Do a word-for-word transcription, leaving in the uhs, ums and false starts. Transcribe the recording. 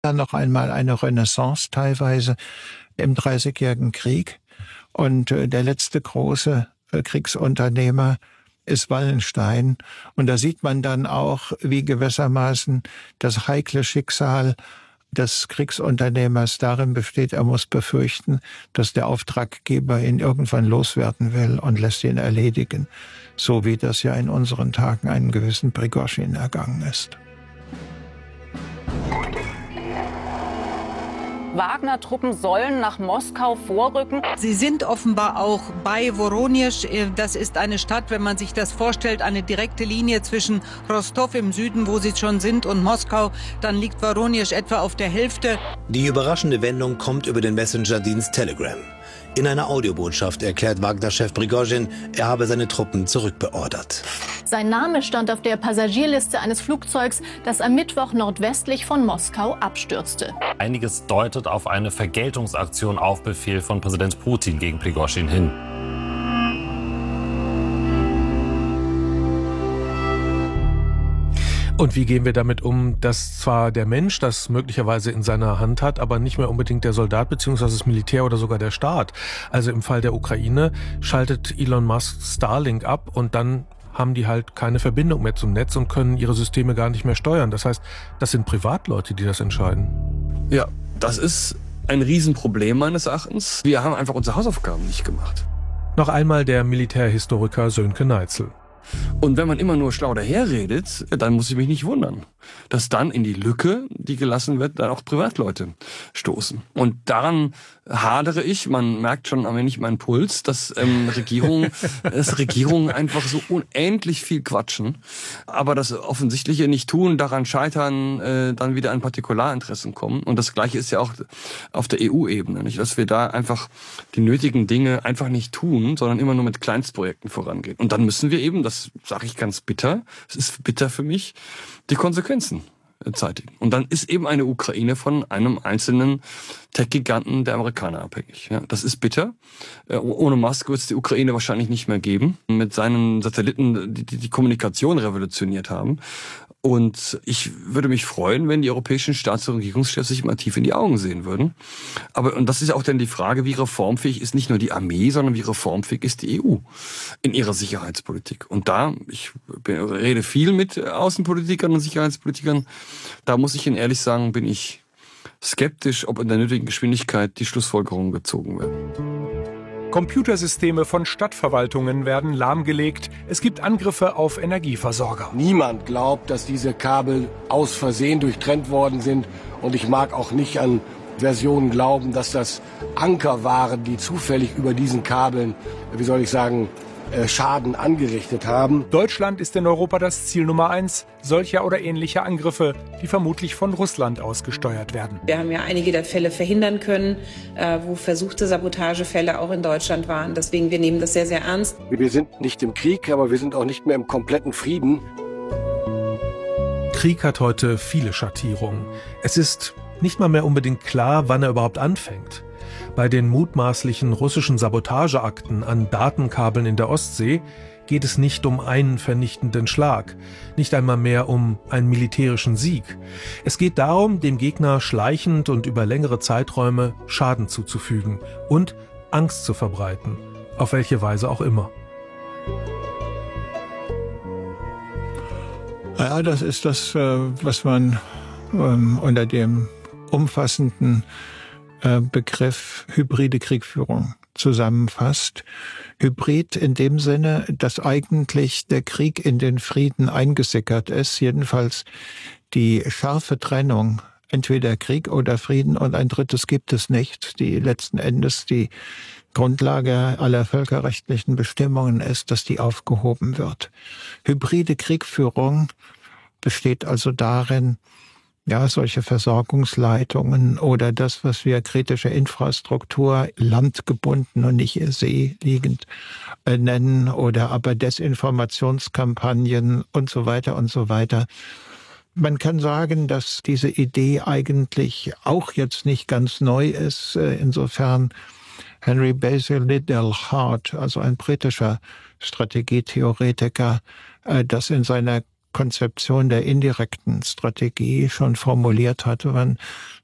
Dann noch einmal eine Renaissance teilweise im Dreißigjährigen Krieg. Und äh, der letzte große äh, Kriegsunternehmer ist Wallenstein. Und da sieht man dann auch, wie gewissermaßen das heikle Schicksal des Kriegsunternehmers darin besteht, er muss befürchten, dass der Auftraggeber ihn irgendwann loswerden will und lässt ihn erledigen. So wie das ja in unseren Tagen einen gewissen Prigoschin ergangen ist. Wagner-Truppen sollen nach Moskau vorrücken. Sie sind offenbar auch bei Voronezh. Das ist eine Stadt, wenn man sich das vorstellt, eine direkte Linie zwischen Rostov im Süden, wo sie schon sind, und Moskau. Dann liegt Voronezh etwa auf der Hälfte. Die überraschende Wendung kommt über den Messenger-Dienst Telegram. In einer Audiobotschaft erklärt Wagner-Chef Prigoschin, er habe seine Truppen zurückbeordert. Sein Name stand auf der Passagierliste eines Flugzeugs, das am Mittwoch nordwestlich von Moskau abstürzte. Einiges deutet auf eine Vergeltungsaktion auf Befehl von Präsident Putin gegen Prigoschin hin. Und wie gehen wir damit um, dass zwar der Mensch das möglicherweise in seiner Hand hat, aber nicht mehr unbedingt der Soldat bzw. das Militär oder sogar der Staat? Also im Fall der Ukraine schaltet Elon Musk Starlink ab und dann haben die halt keine Verbindung mehr zum Netz und können ihre Systeme gar nicht mehr steuern. Das heißt, das sind Privatleute, die das entscheiden. Ja, das ist ein Riesenproblem meines Erachtens. Wir haben einfach unsere Hausaufgaben nicht gemacht. Noch einmal der Militärhistoriker Sönke Neitzel. Und wenn man immer nur schlau daherredet, dann muss ich mich nicht wundern, dass dann in die Lücke, die gelassen wird, dann auch Privatleute stoßen. Und daran hadere ich, man merkt schon am wenig meinen Puls, dass ähm, Regierungen, dass Regierungen einfach so unendlich viel quatschen, aber das Offensichtliche nicht tun, daran scheitern, äh, dann wieder an Partikularinteressen kommen. Und das Gleiche ist ja auch auf der E U-Ebene, nicht, dass wir da einfach die nötigen Dinge einfach nicht tun, sondern immer nur mit Kleinstprojekten vorangehen. Und dann müssen wir eben, das sage ich ganz bitter, es ist bitter für mich, die Konsequenzen zeitigen. Und dann ist eben eine Ukraine von einem einzelnen Tech-Giganten der Amerikaner abhängig. Ja, das ist bitter. Ohne Musk wird es die Ukraine wahrscheinlich nicht mehr geben. Mit seinen Satelliten, die die Kommunikation revolutioniert haben. Und ich würde mich freuen, wenn die europäischen Staats- und Regierungschefs sich mal tief in die Augen sehen würden. Aber, und das ist auch dann die Frage, wie reformfähig ist nicht nur die Armee, sondern wie reformfähig ist die E U in ihrer Sicherheitspolitik. Und da, ich rede viel mit Außenpolitikern und Sicherheitspolitikern, da muss ich Ihnen ehrlich sagen, bin ich skeptisch, ob in der nötigen Geschwindigkeit die Schlussfolgerungen gezogen werden. Computersysteme von Stadtverwaltungen werden lahmgelegt. Es gibt Angriffe auf Energieversorger. Niemand glaubt, dass diese Kabel aus Versehen durchtrennt worden sind. Und ich mag auch nicht an Versionen glauben, dass das Anker waren, die zufällig über diesen Kabeln, wie soll ich sagen, Schaden angerichtet haben. Deutschland ist in Europa das Ziel Nummer eins solcher oder ähnlicher Angriffe, die vermutlich von Russland ausgesteuert werden. Wir haben ja einige der Fälle verhindern können, wo versuchte Sabotagefälle auch in Deutschland waren. Deswegen, wir nehmen das sehr, sehr ernst. Wir sind nicht im Krieg, aber wir sind auch nicht mehr im kompletten Frieden. Krieg hat heute viele Schattierungen. Es ist nicht mal mehr unbedingt klar, wann er überhaupt anfängt. Bei den mutmaßlichen russischen Sabotageakten an Datenkabeln in der Ostsee geht es nicht um einen vernichtenden Schlag, nicht einmal mehr um einen militärischen Sieg. Es geht darum, dem Gegner schleichend und über längere Zeiträume Schaden zuzufügen und Angst zu verbreiten, auf welche Weise auch immer. Ja, das ist das, was man unter dem umfassenden Begriff hybride Kriegführung zusammenfasst. Hybrid in dem Sinne, dass eigentlich der Krieg in den Frieden eingesickert ist, jedenfalls die scharfe Trennung, entweder Krieg oder Frieden und ein drittes gibt es nicht, die letzten Endes die Grundlage aller völkerrechtlichen Bestimmungen ist, dass die aufgehoben wird. Hybride Kriegführung besteht also darin, ja, solche Versorgungsleitungen oder das, was wir kritische Infrastruktur, landgebunden und nicht seeliegend äh, nennen, oder aber Desinformationskampagnen und so weiter und so weiter. Man kann sagen, dass diese Idee eigentlich auch jetzt nicht ganz neu ist. Äh, insofern Henry Basil Liddell Hart, also ein britischer Strategietheoretiker, äh, das in seiner Konzeption der indirekten Strategie schon formuliert hatte. Man